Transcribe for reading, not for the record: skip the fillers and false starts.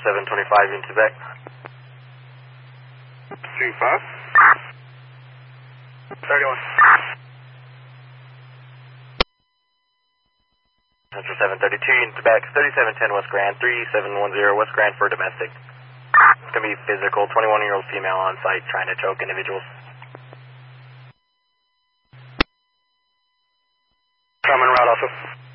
3725 into back. 25. 31. Central 732 into back, 3710 West Grand, 3710 West Grand for domestic. It's going to be physical, 21-year-old female on site trying to choke individuals. Common route also.